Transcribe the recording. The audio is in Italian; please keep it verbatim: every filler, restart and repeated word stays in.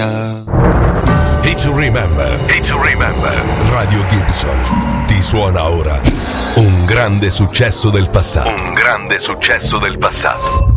yeah. Hit to remember. Hit to remember. Radio Gibson ti suona ora un grande successo del passato. Un grande successo del passato.